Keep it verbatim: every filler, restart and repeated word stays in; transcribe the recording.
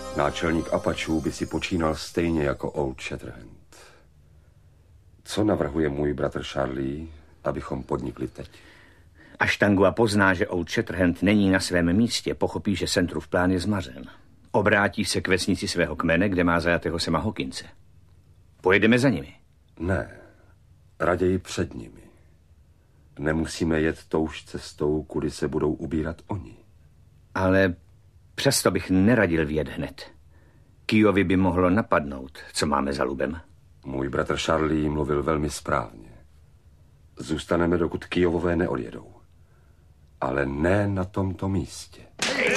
Náčelník Apačů by si počínal stejně jako Old Shatterhand. Co navrhuje můj bratr Charlie, abychom podnikli teď? Až Tangua pozná, že Old Shatterhand není na svém místě, pochopí, že Centrův plán je zmařen. Obrátí se k vesnici svého kmene, kde má zajatého Sema Hawkinse. Pojedeme za nimi. Ne, raději před nimi. Nemusíme jet touž cestou, kudy se budou ubírat oni. Ale přesto bych neradil vyjet hned. Kijovi by mohlo napadnout, co máme za lubem. Můj bratr Charlie mluvil velmi správně. Zůstaneme, dokud Kijovové neodjedou. Ale ne na tomto místě.